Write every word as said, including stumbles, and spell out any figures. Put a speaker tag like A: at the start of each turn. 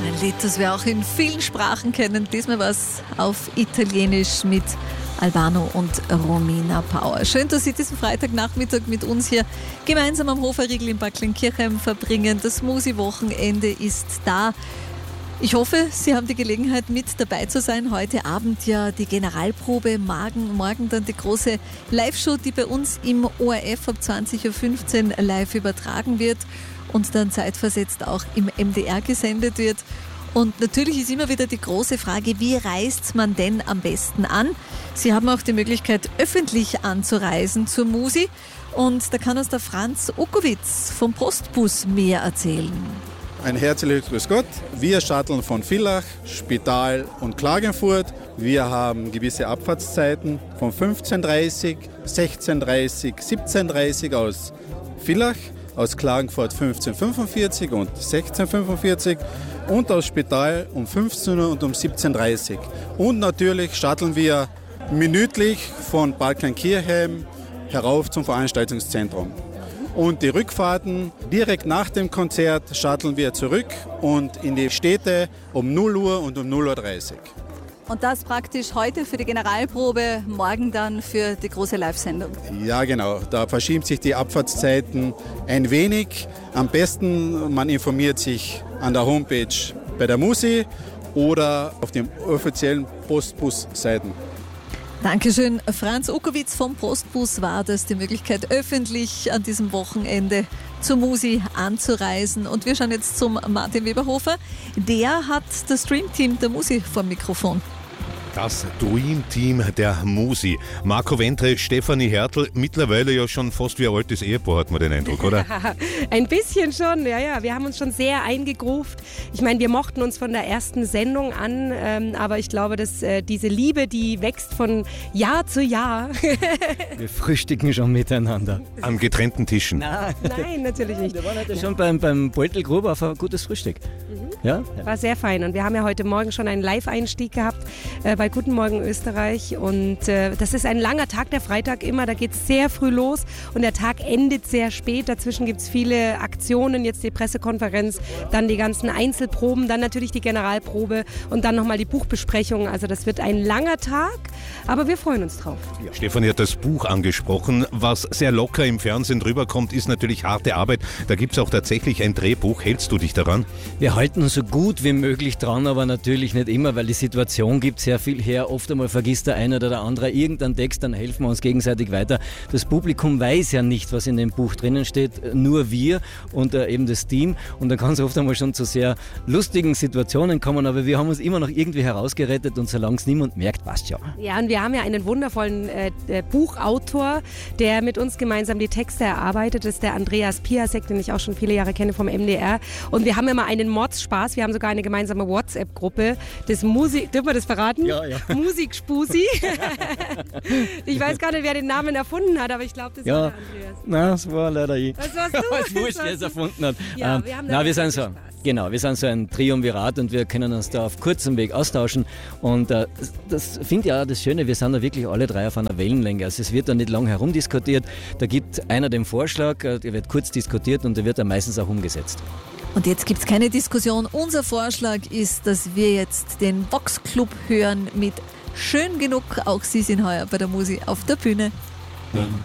A: Ein Lied, das wir auch in vielen Sprachen kennen. Diesmal was auf Italienisch mit Albano und Romina Power. Schön, dass Sie diesen Freitagnachmittag mit uns hier gemeinsam am Hoferriegel in Bad Kleinkirchheim verbringen. Das Musi-Wochenende ist da. Ich hoffe, Sie haben die Gelegenheit, mit dabei zu sein. Heute Abend ja die Generalprobe, morgen, morgen dann die große Live-Show, die bei uns im O R F ab zwanzig Uhr fünfzehn live übertragen wird und dann zeitversetzt auch im M D R gesendet wird. Und natürlich ist immer wieder die große Frage, wie reist man denn am besten an? Sie haben auch die Möglichkeit, öffentlich anzureisen zur Musi. Und da kann uns der Franz Okowitz vom Postbus mehr erzählen.
B: Ein herzliches Grüß Gott. Wir shutteln von Villach, Spital und Klagenfurt. Wir haben gewisse Abfahrtszeiten von fünfzehn Uhr dreißig, sechzehn Uhr dreißig, siebzehn Uhr dreißig aus Villach, aus Klagenfurt fünfzehn Uhr fünfundvierzig und sechzehn Uhr fünfundvierzig und aus Spital um fünfzehn Uhr und um siebzehn Uhr dreißig. Und natürlich shutteln wir minütlich von Bad Kleinkirchheim herauf zum Veranstaltungszentrum. Und die Rückfahrten direkt nach dem Konzert shutteln wir zurück und in die Städte um null Uhr und um null Uhr dreißig.
A: Und das praktisch heute für die Generalprobe, morgen dann für die große Live-Sendung.
B: Ja, genau. Da verschieben sich die Abfahrtszeiten ein wenig. Am besten, man informiert sich an der Homepage bei der Musi oder auf den offiziellen Postbus-Seiten.
A: Dankeschön. Franz Okowitz vom Postbus war das, die Möglichkeit, öffentlich an diesem Wochenende zur Musi anzureisen. Und wir schauen jetzt zum Martin Weberhofer. Der hat das Dreamteam der Musi vor dem Mikrofon.
C: Das Dreamteam der Musi. Marco Ventre, Stefanie Hertel, mittlerweile ja schon fast wie ein altes Ehepaar, hat man den Eindruck, oder?
D: Ein bisschen schon, ja, ja. Wir haben uns schon sehr eingegruft. Ich meine, wir mochten uns von der ersten Sendung an, ähm, aber ich glaube, dass äh, diese Liebe, die wächst von Jahr zu Jahr.
E: Wir frühstücken schon miteinander.
C: An getrennten Tischen?
E: Nein,
D: Nein, natürlich nicht.
E: Wir waren heute schon beim, beim Beutelgruber auf ein gutes Frühstück.
D: Mhm.
E: Ja?
D: War sehr fein und wir haben ja heute Morgen schon einen Live-Einstieg gehabt äh, bei Guten Morgen Österreich und äh, das ist ein langer Tag, der Freitag immer, da geht es sehr früh los und der Tag endet sehr spät, dazwischen gibt es viele Aktionen, jetzt die Pressekonferenz, dann die ganzen Einzelproben, dann natürlich die Generalprobe und dann nochmal die Buchbesprechung, also das wird ein langer Tag, aber wir freuen uns drauf.
C: Ja. Stefanie hat das Buch angesprochen, was sehr locker im Fernsehen drüber kommt, ist natürlich harte Arbeit, da gibt es auch tatsächlich ein Drehbuch, hältst du dich daran?
E: Wir halten uns so gut wie möglich dran, aber natürlich nicht immer, weil die Situation gibt sehr viel her. Oft einmal vergisst der eine oder der andere irgendeinen Text, dann helfen wir uns gegenseitig weiter. Das Publikum weiß ja nicht, was in dem Buch drinnen steht, nur wir und äh, eben das Team. Und dann kann es oft einmal schon zu sehr lustigen Situationen kommen, aber wir haben uns immer noch irgendwie herausgerettet und solange es niemand merkt, passt ja.
D: Ja, und wir haben ja einen wundervollen äh, Buchautor, der mit uns gemeinsam die Texte erarbeitet. Das ist der Andreas Piasek, den ich auch schon viele Jahre kenne vom M D R. Und wir haben immer einen Mordspaß. Wir haben sogar eine gemeinsame WhatsApp-Gruppe des Musik... Dürfen wir das verraten?
E: Ja, ja.
D: Musikspusi. Ich weiß gar nicht, wer den Namen erfunden hat, aber ich glaube, das
E: ja.
D: war der Andreas.
E: Nein, das war leider ich.
D: Das warst du.
E: Es wurscht, wer es erfunden hat.
D: Ja,
E: ähm,
D: wir haben
E: nein, wir sind so,
D: Spaß.
E: genau, wir sind so ein Triumvirat und wir können uns da auf kurzem Weg austauschen. Und äh, das finde ich auch das Schöne, wir sind da wirklich alle drei auf einer Wellenlänge. Also es wird da nicht lang herumdiskutiert. Da gibt einer den Vorschlag, äh, der wird kurz diskutiert und der wird dann meistens auch umgesetzt.
A: Und jetzt gibt es keine Diskussion. Unser Vorschlag ist, dass wir jetzt den Vox Club hören mit Schön genug. Auch Sie sind heuer bei der Musi auf der Bühne.